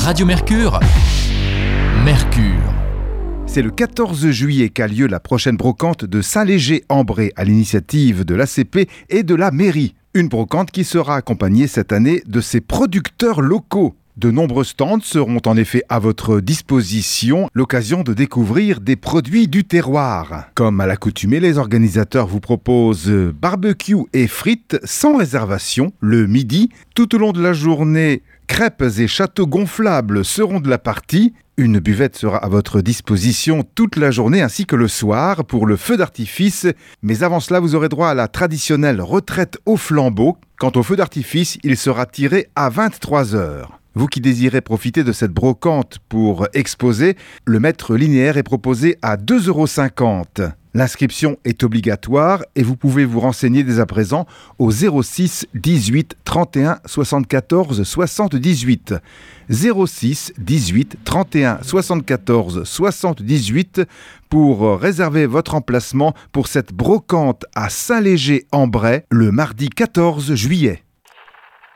Radio Mercure, Mercure. C'est le 14 juillet qu'a lieu la prochaine brocante de Saint-Léger-en-Bray à l'initiative de l'ACP et de la mairie. Une brocante qui sera accompagnée cette année de ses producteurs locaux. De nombreux stands seront en effet à votre disposition, l'occasion de découvrir des produits du terroir. Comme à l'accoutumée, les organisateurs vous proposent barbecue et frites sans réservation le midi. Tout au long de la journée, crêpes et châteaux gonflables seront de la partie. Une buvette sera à votre disposition toute la journée ainsi que le soir pour le feu d'artifice. Mais avant cela, vous aurez droit à la traditionnelle retraite au flambeau. Quant au feu d'artifice, il sera tiré à 23h. Vous qui désirez profiter de cette brocante pour exposer, le mètre linéaire est proposé à 2,50 €. L'inscription est obligatoire et vous pouvez vous renseigner dès à présent au 06 18 31 74 78. 06 18 31 74 78 pour réserver votre emplacement pour cette brocante à Saint-Léger-en-Bray le mardi 14 juillet.